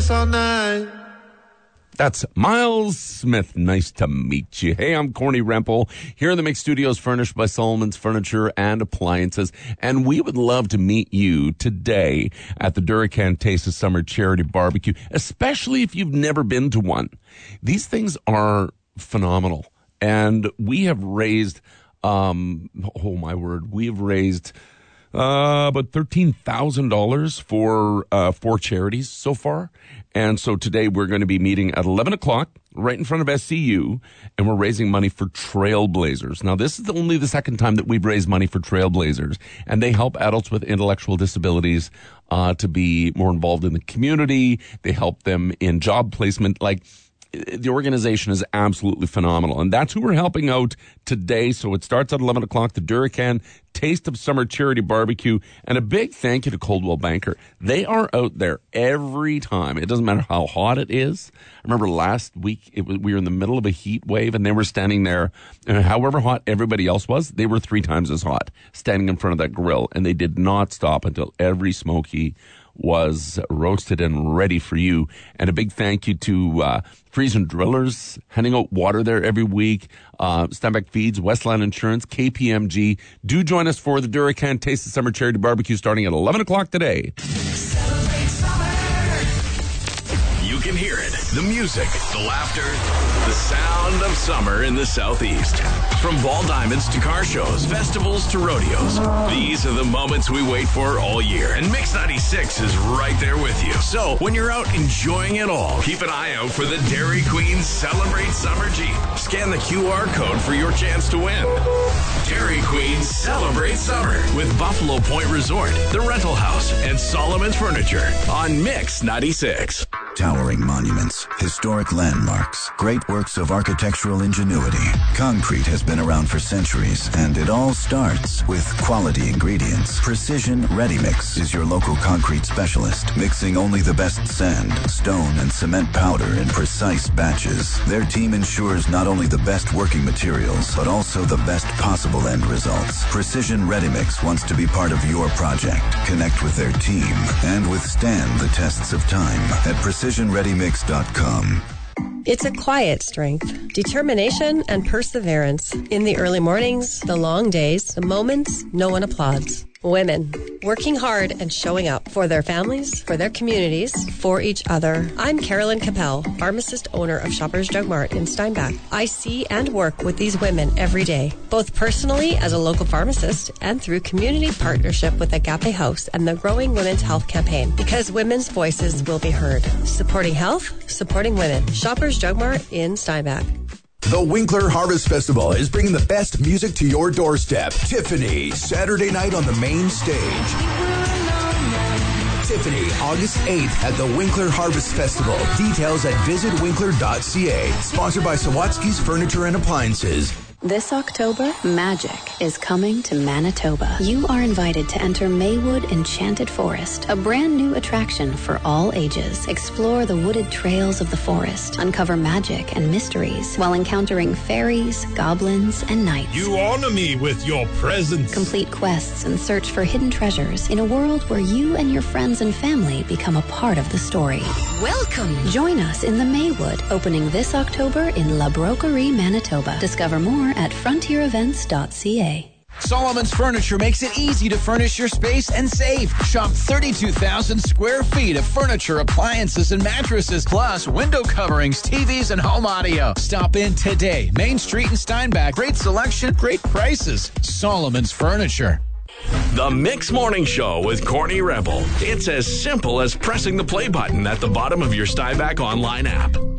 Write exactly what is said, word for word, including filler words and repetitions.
this all night. That's Miles Smith. Nice to meet you. Hey, I'm Corny Rempel here in the Mix Studios, furnished by Solomon's Furniture and Appliances. And we would love to meet you today at the Duracan Taste of Summer Charity Barbecue, especially if you've never been to one. These things are phenomenal. And we have raised, um, oh my word, we have raised Uh, about thirteen thousand dollars for, uh, for charities so far. And so today we're going to be meeting at eleven o'clock right in front of S C U, and we're raising money for Trailblazers. Now, this is only the second time that we've raised money for Trailblazers, and they help adults with intellectual disabilities, uh, to be more involved in the community. They help them in job placement. Like, the organization is absolutely phenomenal, and that's who we're helping out today. So it starts at eleven o'clock, the Duracan Taste of Summer Charity Barbecue, and a big thank you to Coldwell Banker. They are out there every time. It doesn't matter how hot it is. I remember last week it was, we were in the middle of a heat wave, and they were standing there, and however hot everybody else was, they were three times as hot, standing in front of that grill, and they did not stop until every smoky was roasted and ready for you. And a big thank you to uh, Friesen Drillers, handing out water there every week, uh, Steinbach Feeds, Westland Insurance, K P M G. Do join us for the Duracan Taste of Summer Charity Barbecue starting at eleven o'clock today. Celebrate summer. You can hear it. The music, the laughter, the sound of summer in the Southeast. From ball diamonds to car shows, festivals to rodeos. These are the moments we wait for all year, and Mix ninety-six is right there with you. So when you're out enjoying it all, keep an eye out for the Dairy Queen Celebrate Summer Jeep. Scan the Q R code for your chance to win. Dairy Queen Celebrate Summer with Buffalo Point Resort, The Rental House, and Solomon's Furniture on Mix ninety-six. Towering monuments, historic landmarks, great works of architectural ingenuity. Concrete has been around for centuries, and it all starts with quality ingredients. Precision Ready Mix is your local concrete specialist, mixing only the best sand, stone, and cement powder in precise batches. Their team ensures not only the best working materials, but also the best possible end results. Precision Ready Mix wants to be part of your project. Connect with their team and withstand the tests of time at precision ready mix dot com. It's a quiet strength, determination, and perseverance. In the early mornings, the long days, the moments no one applauds. Women, working hard and showing up for their families, for their communities, for each other. I'm Carolyn Capel, pharmacist owner of Shoppers Drug Mart in Steinbach. I see and work with these women every day, both personally as a local pharmacist and through community partnership with Agape House and the growing Women's Health Campaign, because women's voices will be heard. Supporting health, supporting women. Shoppers Drug Mart in Steinbach. The Winkler Harvest Festival is bringing the best music to your doorstep. Tiffany, Saturday night on the main stage. Tiffany, August eighth at the Winkler Harvest Festival. Details at visit winkler dot c a. Sponsored by Sawatsky's Furniture and Appliances. This October, magic is coming to Manitoba. You are invited to enter Maywood Enchanted Forest, a brand new attraction for all ages. Explore the wooded trails of the forest, uncover magic and mysteries while encountering fairies, goblins, and knights. You honor me with your presence. Complete quests and search for hidden treasures in a world where you and your friends and family become a part of the story. Welcome! Join us in the Maywood, opening this October in La Broquerie, Manitoba. Discover more at frontier events dot c a. Solomon's Furniture makes it easy to furnish your space and save. Shop thirty-two thousand square feet of furniture, appliances, and mattresses, plus window coverings, T Vs, and home audio. Stop in today. Main Street in Steinbach. Great selection, great prices. Solomon's Furniture. The Mix Morning Show with Corny Rebel. It's as simple as pressing the play button at the bottom of your Steinbach online app.